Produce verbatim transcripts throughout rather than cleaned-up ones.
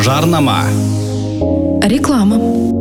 Жарнама. Реклама.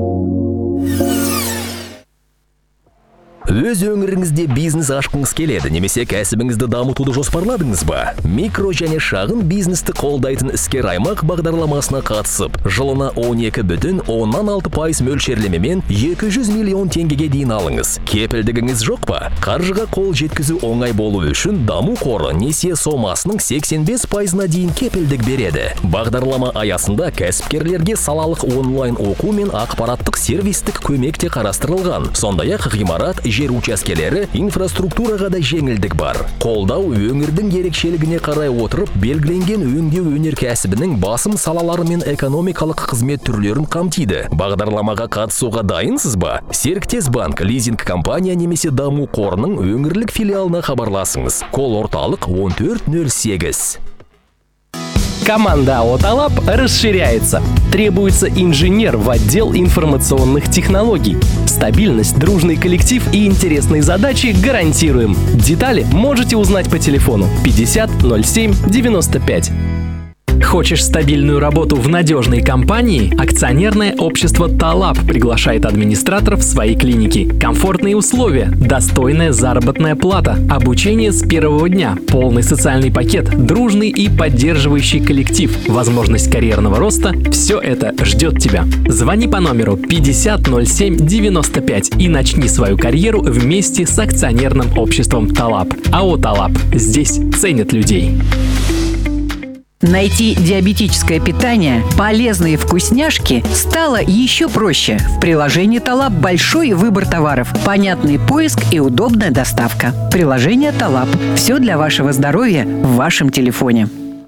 Өз өңіріңізде бизнес ашқыңыз келеді, немесе кәсібіңізді дамытуды жоспарладыңыз ба? Микро және шағын бизнесті қолдайтын іскер аймақ бағдарламасына қатысып, жылына он екі бүтін оннан алты пайыз мөлшерлемемен екі жүз миллион теңгеге дейін алыңыз. Кепілдігіңіз жоқ па? Қаржыға қол жеткізу оңай болу үшін даму қоры несие сомасының сексен бес пайызына дейін кепілдік береді. Бағдарлама аясында кәсіпкерлерге салалық онлайн оқу мен ақпараттық сервистік көмек те қарастырылған. Сондай-ақ ғимарат, жер учаскелері, инфраструктураға да жеңілдік бар. Қолдау өңірдің ерекшелігіне қарай отырып, белгіленген өңдеу өнеркәсібінің басым салалары мен экономикалық қызмет түрлерін қамтиды. Бағдарламаға қатысуға дайынсыз ба? Серіктес банк, лизинг компания немесе даму қорының өңірлік филиалына хабарласыңыз. Кол орталық он төрт нөл сегіз. Команда АО «Талап» расширяется. Требуется инженер в отдел информационных технологий. Стабильность, дружный коллектив и интересные задачи гарантируем. Детали можете узнать по телефону пятьдесят ноль семь девяносто пять. Хочешь стабильную работу в надежной компании? Акционерное общество «Талап» приглашает администраторов в свои клиники. Комфортные условия, достойная заработная плата, обучение с первого дня, полный социальный пакет, дружный и поддерживающий коллектив, возможность карьерного роста – все это ждет тебя. Звони по номеру пятьдесят ноль семь девяносто пять и начни свою карьеру вместе с акционерным обществом «Талап». АО «Талап». Здесь ценят людей. Найти диабетическое питание, полезные вкусняшки стало еще проще. В приложении «Талап» большой выбор товаров, понятный поиск и удобная доставка. Приложение «Талап». Все для вашего здоровья в вашем телефоне.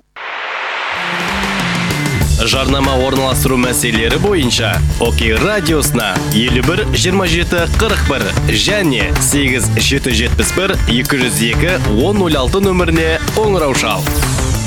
Жарнама орналастыру мәселелері бойынша Окей радиосына елу бір жиырма жеті қырық бір және сегіз жеті жетпіс бір екі жүз екі он нөл алты нөміріне қоңырау шал.